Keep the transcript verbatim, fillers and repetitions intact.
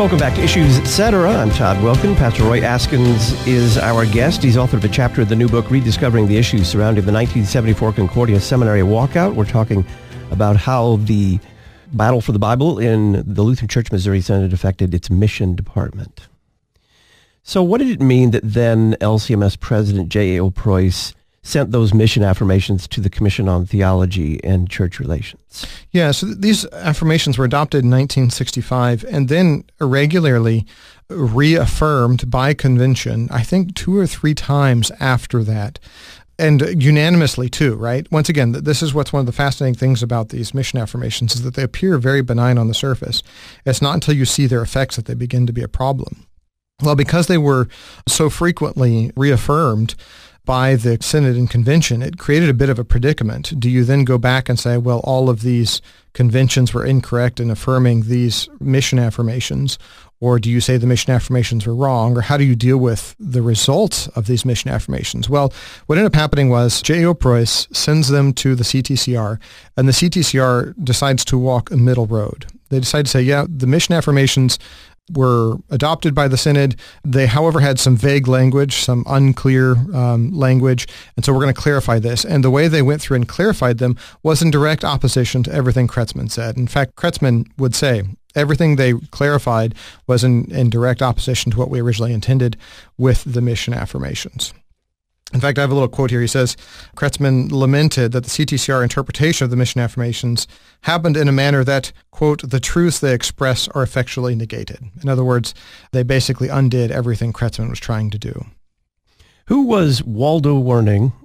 Welcome back to Issues Etc. I'm Todd Wilkin. Pastor Roy Askins is our guest. He's author of a chapter of the new book, Rediscovering the Issues Surrounding the nineteen seventy-four Concordia Seminary Walkout. We're talking about how the battle for the Bible in the Lutheran Church Missouri Synod affected its mission department. So what did it mean that then L C M S President J A. Preuss sent those mission affirmations to the Commission on Theology and Church Relations? Yeah, so th- these affirmations were adopted in nineteen sixty-five and then irregularly reaffirmed by convention, I think two or three times after that. And unanimously too, right? Once again, this is what's one of the fascinating things about these mission affirmations is that they appear very benign on the surface. It's not until you see their effects that they begin to be a problem. Well, because they were so frequently reaffirmed by the Synod and Convention, it created a bit of a predicament. Do you then go back and say, well, all of these conventions were incorrect in affirming these mission affirmations? Or do you say the mission affirmations were wrong? Or how do you deal with the results of these mission affirmations? Well, what ended up happening was J A. Preuss sends them to the C T C R, and the C T C R decides to walk a middle road. They decide to say, yeah, the mission affirmations were adopted by the Synod. They, however, had some vague language, some unclear um, language, and so we're going to clarify this. And the way they went through and clarified them was in direct opposition to everything Kretzmann said. In fact, Kretzmann would say everything they clarified was in, in direct opposition to what we originally intended with the mission affirmations. In fact, I have a little quote here. He says, Kretzmann lamented that the C T C R interpretation of the mission affirmations happened in a manner that, quote, the truths they express are effectually negated. In other words, they basically undid everything Kretzmann was trying to do. Who was Waldo Werning,